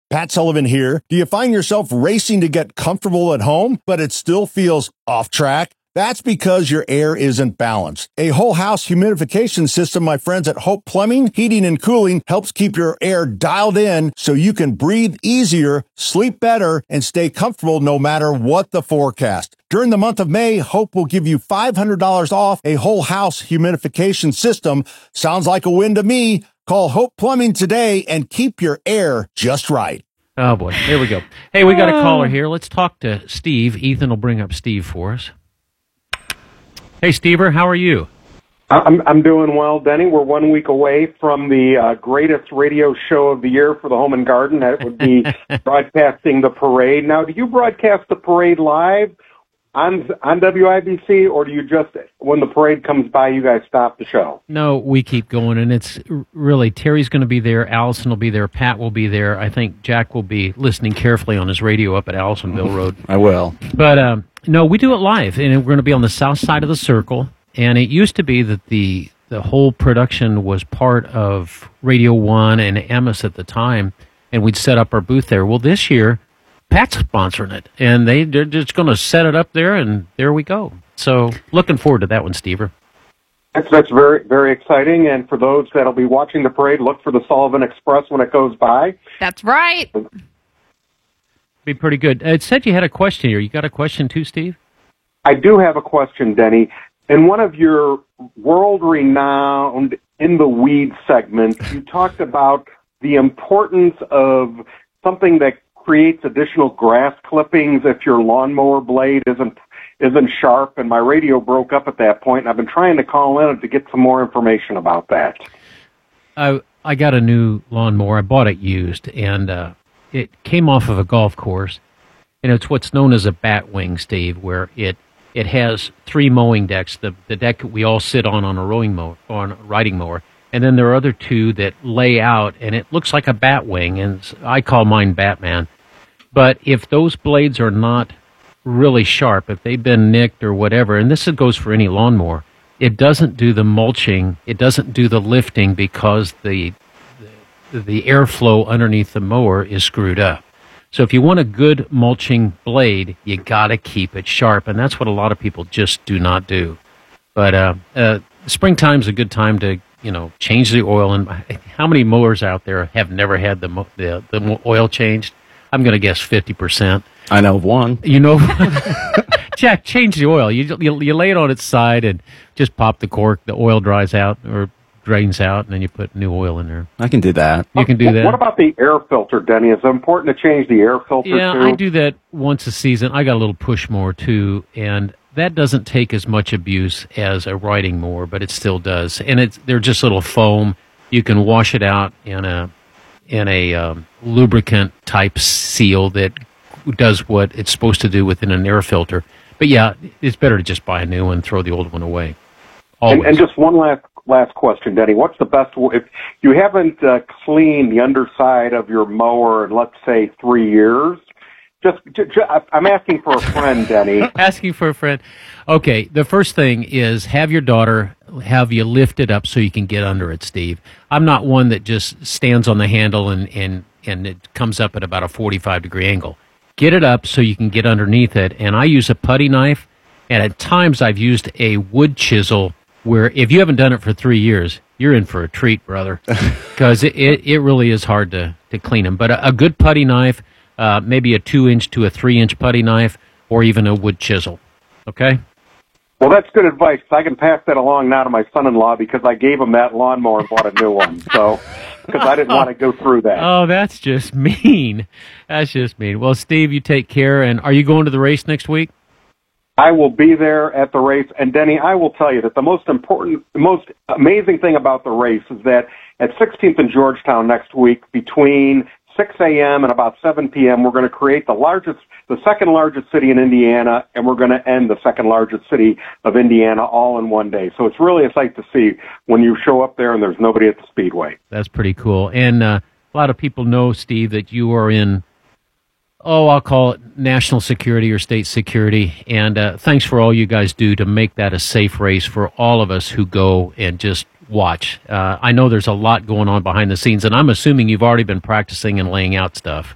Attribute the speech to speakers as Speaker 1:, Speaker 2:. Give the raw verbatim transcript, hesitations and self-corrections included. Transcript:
Speaker 1: Pat Sullivan here. Do you find yourself racing to get comfortable at home, but it still feels off track? That's because your air isn't balanced. A whole house humidification system, my friends at Hope Plumbing, Heating and Cooling, helps keep your air dialed in so you can breathe easier, sleep better, and stay comfortable no matter what the forecast. During the month of May, Hope will give you five hundred dollars off a whole house humidification system. Sounds like a win to me. Call Hope Plumbing today and keep your air just right.
Speaker 2: Oh, boy. Here we go. Hey, we got a caller here. Let's talk to Steve. Ethan will bring up Steve for us. Hey, Stever, how are you?
Speaker 3: I'm I'm doing well, Denny. We're one week away from the uh, greatest radio show of the year for the Home and Garden. That would be broadcasting the parade. Now, do you broadcast the parade live on on W I B C, or do you just, when the parade comes by, you guys stop the show?
Speaker 2: No, we keep going, and it's really, Terry's going to be there, Allison will be there, Pat will be there. I think Jack will be listening carefully on his radio up at Allisonville Road.
Speaker 4: I will.
Speaker 2: But, um, no, we do it live, and we're going to be on the south side of the circle, and it used to be that the the whole production was part of Radio One and Emmis at the time, and we'd set up our booth there. Well, this year, Pat's sponsoring it, and they, they're just going to set it up there, and there we go. So, looking forward to that one, Stever.
Speaker 3: That's, that's very, very exciting, and for those that'll be watching the parade, look for the Sullivan Express when it goes by.
Speaker 5: That's right.
Speaker 2: Be pretty good. It said you had a question here. You got a question too, Steve?
Speaker 3: I do have a question, Denny. In one of your world-renowned In the Weeds segments, you talked about the importance of something that creates additional grass clippings if your lawnmower blade isn't isn't sharp, and my radio broke up at that point, and I've been trying to call in to get some more information about that.
Speaker 2: I I got a new lawnmower. I bought it used, and uh, it came off of a golf course, and it's what's known as a bat wing, Steve, where it it has three mowing decks, the the deck we all sit on on a rowing mower, on a riding mower, and then there are other two that lay out, and it looks like a bat wing, and I call mine Batman. But if those blades are not really sharp, if they've been nicked or whatever, and this goes for any lawnmower, it doesn't do the mulching, it doesn't do the lifting because the the, the airflow underneath the mower is screwed up. So if you want a good mulching blade, you got to keep it sharp, and that's what a lot of people just do not do. But uh, uh, springtime's a good time to, you know, change the oil. And how many mowers out there have never had the mo- the, the oil changed? I'm going to guess fifty percent.
Speaker 4: I know of one.
Speaker 2: You know, Jack, change the oil. You, you you lay it on its side and just pop the cork. The oil dries out or drains out, and then you put new oil in there.
Speaker 4: I can do that.
Speaker 2: You can do that.
Speaker 3: What about the air filter, Denny? Is it important to change the air filter,
Speaker 2: yeah,
Speaker 3: too?
Speaker 2: I do that once a season. I got a little push mower, too, and that doesn't take as much abuse as a riding mower, but it still does. And it's they're just little foam. You can wash it out in a in a um, lubricant type seal that does what it's supposed to do within an air filter. But yeah, it's better to just buy a new one and throw the old one away.
Speaker 3: And, and just one last last question, Denny. What's the best, if you haven't uh, cleaned the underside of your mower in, let's say, three years, just, just I'm asking for a friend, Denny.
Speaker 2: Asking for a friend. Okay, the first thing is have your daughter have you lift it up so you can get under it, Steve. I'm not one that just stands on the handle and, and, and it comes up at about a forty-five degree angle. Get it up so you can get underneath it, and I use a putty knife, and at times I've used a wood chisel where if you haven't done it for three years, you're in for a treat, brother, because it, it, it really is hard to, to clean them. But a, a good putty knife, uh, maybe a two-inch to a three-inch putty knife, or even a wood chisel, okay?
Speaker 3: Well, that's good advice. I can pass that along now to my son-in-law because I gave him that lawnmower and bought a new one. So, because I didn't want to go through that.
Speaker 2: Oh, that's just mean. That's just mean. Well, Steve, you take care. And are you going to the race next week?
Speaker 3: I will be there at the race. And, Denny, I will tell you that the most important, the most amazing thing about the race is that at sixteenth and Georgetown next week, between six a.m. and about seven p.m., we're going to create the largest, the second largest city in Indiana, and we're going to end the second largest city of Indiana all in one day. So it's really a sight to see when you show up there and there's nobody at the Speedway.
Speaker 2: That's pretty cool. And uh, a lot of people know, Steve, that you are in, oh, I'll call it national security or state security. And uh, thanks for all you guys do to make that a safe race for all of us who go and just watch. Uh, I know there's a lot going on behind the scenes, and I'm assuming you've already been practicing and laying out stuff.